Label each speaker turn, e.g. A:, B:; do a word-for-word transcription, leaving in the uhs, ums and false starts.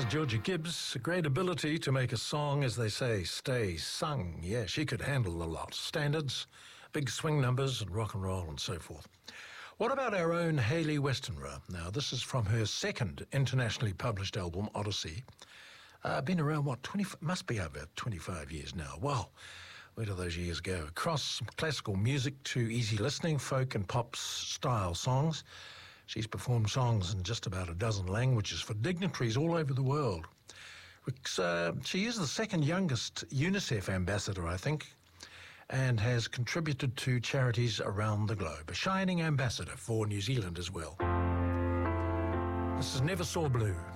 A: Georgia Gibbs, a great ability to make a song, as they say, stay sung. Yeah, she could handle a lot. Standards, big swing numbers, and rock and roll and so forth. What about our own Hayley Westenra? Now, this is from her second internationally published album, Odyssey. Uh, been around, what, twenty, must be over twenty-five years now. Wow, where do those years go? Across classical music to easy listening, folk and pop style songs. She's performed songs in just about a dozen languages for dignitaries all over the world. Uh, she is the second youngest UNICEF ambassador, I think, and has contributed to charities around the globe. A shining ambassador for New Zealand as well. This is Never Saw Blue.